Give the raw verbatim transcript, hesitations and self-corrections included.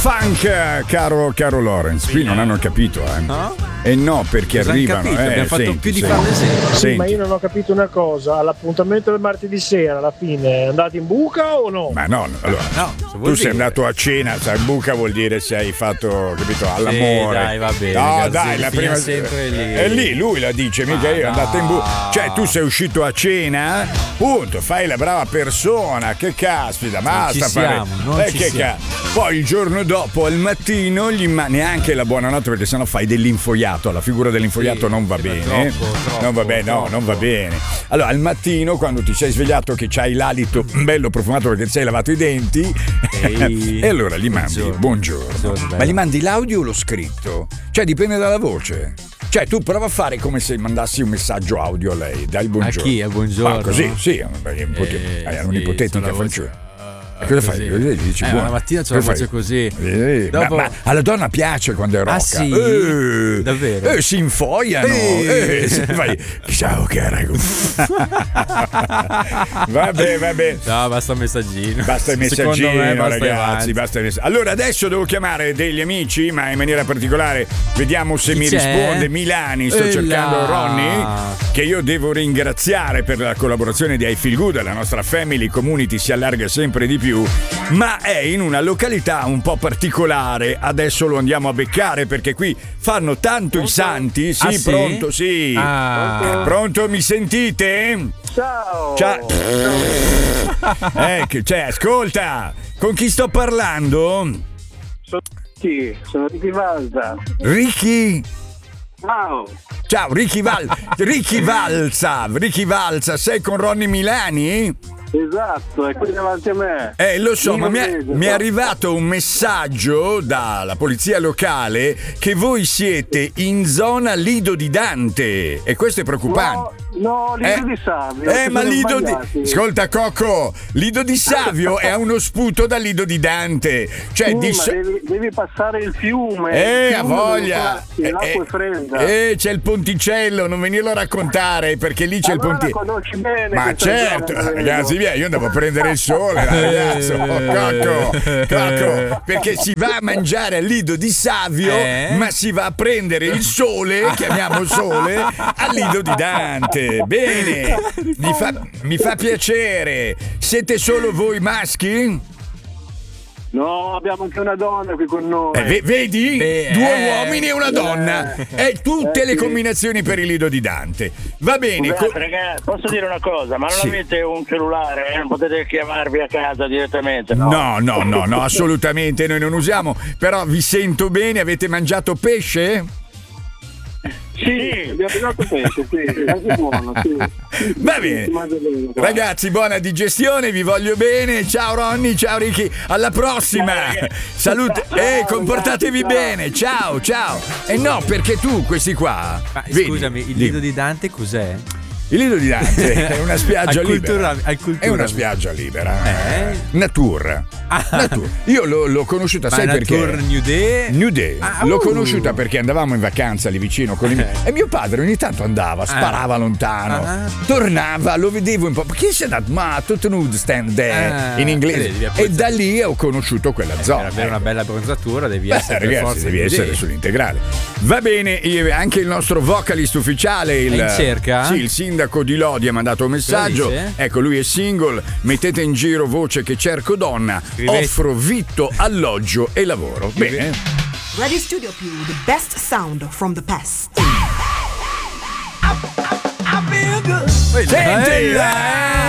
Funk, caro, caro Lorenz, qui non hanno capito, eh. No? E no, perché Cosa arrivano. Eh, abbiamo fatto senti, più di senti. farle sempre. Sì, ma io non ho capito una cosa. All'appuntamento del martedì sera, alla fine, andate in buca o no? Ma no, allora, no, tu sei andato a cena, sai, in buca vuol dire se hai fatto, capito, all'amore. Sì, dai, va bene. No, Garzini, dai, la prima sempre lì. è lì, lui la dice, mica Ah, io andate in buca. Cioè, tu sei uscito a cena, punto, fai la brava persona, che caspita, basta ci fare. siamo, non eh, ci che siamo. ca- Poi il giorno dopo, al mattino, gli ma- neanche la buonanotte, perché sennò fai dell'infogliato, la figura dell'infogliato Sì, non va sì, bene. troppo, troppo, non va bene, no, troppo. non va bene. Allora, al mattino, quando ti sei svegliato che c'hai l'alito bello profumato perché ti sei lavato i denti, Ehi. e allora gli mandi Buongiorno. buongiorno. Buongiorno, Ma gli mandi l'audio o lo scritto? Cioè, dipende dalla voce. Cioè, tu prova a fare come se mandassi un messaggio audio a lei. Dai, buongiorno. A chi? A buongiorno? Ma così, sì, è un'ipote- Eh, è sì, un'ipotetica sulla voce. fanciulla. E cosa fai? Così. Gli dici, Eh, buono. la mattina c'è la Cosa voce fai? così. Eh, Dopo- ma, ma alla donna piace quando è rocca. Ah, sì? Eh, Davvero? Eh, si infoiano. Eh. Eh, si fai, ciao cara. Vabbè, vabbè. No, basta il messaggino. Basta il Secondo messaggino, me basta ragazzi. avanti. Basta il messaggino. Allora, adesso devo chiamare degli amici, ma in maniera particolare vediamo se Chi mi c'è? risponde Milani. Sto Ella. cercando Ronny, che io devo ringraziare per la collaborazione di I Feel Good. La nostra family community si allarga sempre di più, ma è in una località un po' particolare. Adesso lo andiamo a beccare perché qui fanno tanto i santi. Sì, Ah, sì? pronto, sì. Ah. Pronto, mi sentite? Ciao! Ciao. Eh, che- cioè, ascolta, con chi sto parlando? Sono Ricky, sono Ricky Valza. Ricky? Ciao! Ciao, Ricky Val Ricky Valza, Ricky Valza, sei con Ronny Milani? Esatto, è qui davanti a me. Eh, lo so, Io ma mi è, vedo, mi è so. arrivato un messaggio dalla polizia locale che voi siete in zona Lido di Dante e questo è preoccupante. No, no, Lido Eh, di Savio. Eh, si ma sono Lido di... sbagliati. Ascolta, Cocco, Lido di Savio è uno sputo da Lido di Dante. Cioè, Sì, di ma Sa- devi, devi passare il fiume. Eh, il a fiume voglia! dove passi, l'acqua è fredda. eh, c'è il ponticello, non venirlo a raccontare perché lì c'è Allora il ponticello. conosci bene Ma questa certo, zona, ragazzi, vedo. via, io andavo a prendere il sole, ragazzo. Cocco, Cocco, perché si va a mangiare al Lido di Savio, Eh? ma si va a prendere il sole, chiamiamo sole, al Lido di Dante. Bene, mi fa, mi fa piacere. Siete solo voi maschi? No, abbiamo anche una donna qui con noi. Eh, ve- vedi? Beh, Due eh. uomini e una donna. E tutte Eh, le sì. combinazioni per il Lido di Dante. Va bene. Scusate, co- ragazzi, posso dire una cosa? Ma non Sì. avete un cellulare? Non potete chiamarvi a casa direttamente? No, no, no, no, assolutamente noi non usiamo. Però vi sento bene, avete mangiato pesce? Sì, abbiamo mangiato pesce, sì, anche buono, sì. Va bene. Si mangia bene qua. Ragazzi, buona digestione, vi voglio bene. Ciao Ronny, ciao Ricky, alla prossima. Salute, eh, comportatevi bene. Ciao, ciao. E no, perché tu questi qua. Ma vedi, scusami, il dimmi. Lido di Dante cos'è? Il Lido di Dante è una spiaggia Al cultura- libera. al cultura- È una spiaggia libera. Eh? Natur. Ah. Natur. Io l'ho, l'ho conosciuta, Ma sai Natur perché? New Day? New Day. Ah, L'ho uh. conosciuta perché andavamo in vacanza lì vicino con i miei. E mio padre ogni tanto andava, sparava lontano, Ah. tornava, lo vedevo un po'. Perché si è andato? Ma tutto nude stand there Ah. in Eh, inglese. devi E apprezzare. da lì ho conosciuto quella Per zona. avere una ecco. bella bronzatura devi Beh, essere per ragazzi, forza devi New essere Day. sull'integrale. Va bene, io- anche il nostro vocalist ufficiale, il, È in cerca? Sì, il sindaco di Lodi ha mandato un messaggio. Lo dice? Ecco, lui è single. Mettete in giro voce che cerco donna. Scrivete. Offro vitto, alloggio e lavoro. Bene. Radio Studio Più, the best sound from the past. Senti, Eh, eh,